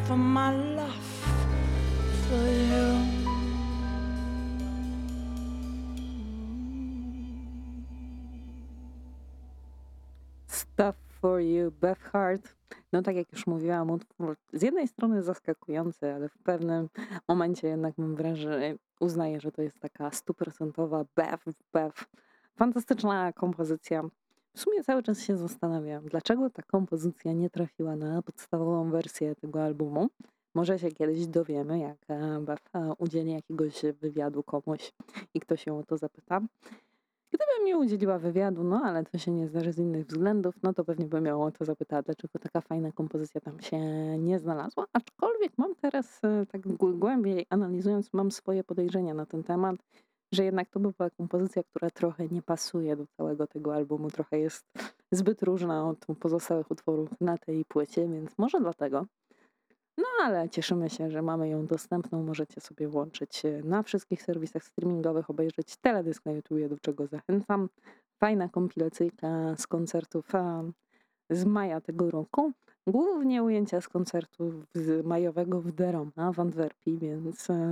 for my love for you. Stuff for You, Beth Hart. No tak jak już mówiłam, utwór z jednej strony zaskakujący, ale w pewnym momencie jednak mam wrażenie, uznaję, że to jest taka stuprocentowa Beth. Fantastyczna kompozycja. W sumie cały czas się zastanawiam, dlaczego ta kompozycja nie trafiła na podstawową wersję tego albumu. Może się kiedyś dowiemy, jak Beth udzieli jakiegoś wywiadu komuś i ktoś ją o to zapyta. Gdybym mi udzieliła wywiadu, no ale to się nie zdarzy z innych względów, no to pewnie bym ją o to zapytała, dlaczego taka fajna kompozycja tam się nie znalazła. Aczkolwiek mam teraz, tak głębiej analizując, mam swoje podejrzenia na ten temat, że jednak to była kompozycja, która trochę nie pasuje do całego tego albumu, trochę jest zbyt różna od pozostałych utworów na tej płycie, więc może dlatego. No ale cieszymy się, że mamy ją dostępną. Możecie sobie włączyć na wszystkich serwisach streamingowych, obejrzeć teledysk na YouTubie, do czego zachęcam. Fajna kompilacyjka z koncertów z maja tego roku. Głównie ujęcia z koncertu majowego w Deroma w Antwerpii, więc